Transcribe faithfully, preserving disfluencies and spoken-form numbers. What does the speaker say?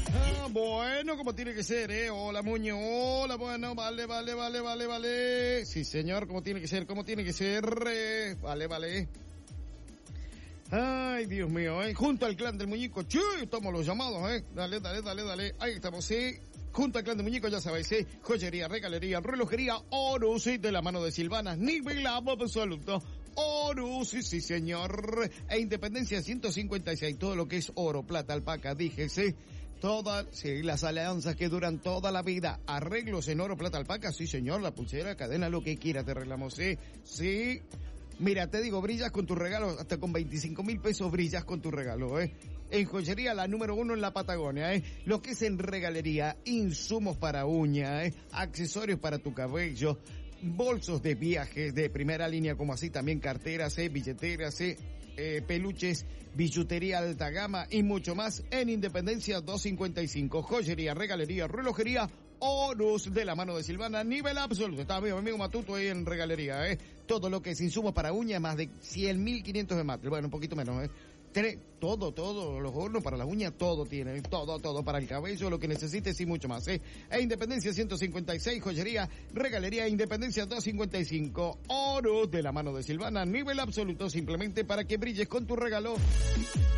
Ah, bueno, como tiene que ser, ¿eh? Hola, Muño, hola, bueno, vale, vale, vale, vale, vale. Sí, señor, como tiene que ser, como tiene que ser, eh. Vale, vale. Ay, Dios mío, ¿eh? Junto al clan del muñeco, ¡sí! Estamos los llamados, ¿eh? Dale, dale, dale, dale. Ahí estamos, sí. Junto al clan del muñeco, ya sabéis, ¿sí? Joyería, regalería, relojería, oro, sí, de la mano de Silvana. Nivel absoluto. Oro, sí, sí, señor. E Independencia ciento cincuenta y seis, todo lo que es oro, plata, alpaca, dije, sí. Todas, sí, las alianzas que duran toda la vida. Arreglos en oro, plata, alpaca, sí, señor. La pulsera, cadena, lo que quiera, te arreglamos, sí, sí. Mira, te digo, brillas con tu regalo, hasta con veinticinco mil pesos brillas con tu regalo, ¿eh? En joyería, la número uno en la Patagonia, ¿eh? Lo que es en regalería, insumos para uña, ¿eh? Accesorios para tu cabello, bolsos de viajes de primera línea, como así también carteras, ¿eh? Billeteras, ¿eh? Eh, peluches, billutería alta gama y mucho más en Independencia doscientos cincuenta y cinco. Joyería, regalería, relojería, Horus de la mano de Silvana, nivel absoluto. Está mi amigo Matuto ahí en regalería, ¿eh? Todo lo que es insumos para uñas, más de cien mil quinientos de mate. Bueno, un poquito menos, ¿eh? Tiene todo, todo, los hornos para las uñas, todo tiene, todo, todo para el cabello, lo que necesites y mucho más, ¿eh? E Independencia ciento cincuenta y seis, joyería, regalería, Independencia doscientos cincuenta y cinco, Horus de la mano de Silvana, nivel absoluto, simplemente para que brilles con tu regalo.